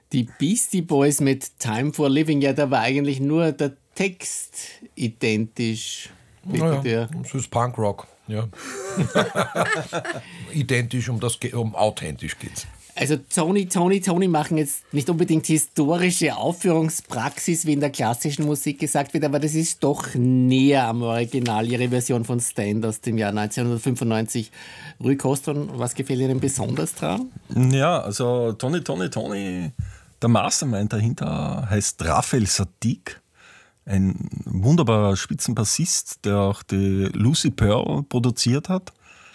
Die Beastie Boys mit Time for Living, ja, da war eigentlich nur der Text identisch. Naja, das ist Punkrock, ja. Identisch, um authentisch geht's. Also Tony machen jetzt nicht unbedingt historische Aufführungspraxis, wie in der klassischen Musik gesagt wird, aber das ist doch näher am Original, ihre Version von Stand aus dem Jahr 1995. Rui Kostron, was gefällt Ihnen besonders dran? Ja, also Tony, der Mastermind dahinter heißt Raphael Saadiq, ein wunderbarer Spitzenbassist, der auch die Lucy Pearl produziert hat.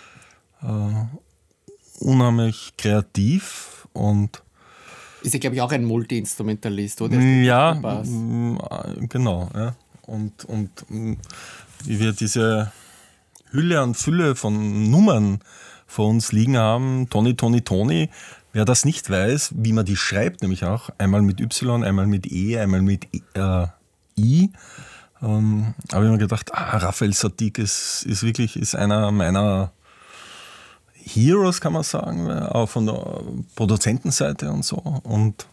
Unheimlich kreativ und ist ja, glaube ich, auch ein Multi-Instrumentalist, oder? Ja, genau. Ja. Und wie wir diese Hülle und Fülle von Nummern vor uns liegen haben, Tony, wer das nicht weiß, wie man die schreibt, nämlich auch einmal mit Y, einmal mit E, einmal mit I, habe ich mir gedacht, Raphael Saadiq ist einer meiner Heroes, kann man sagen, auch von der Produzentenseite und so. Und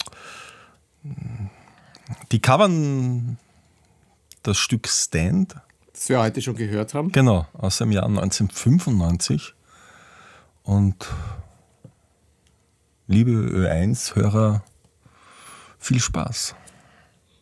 die covern das Stück Stand. Das wir heute schon gehört haben. Genau, aus dem Jahr 1995. Und liebe Ö1-Hörer, viel Spaß.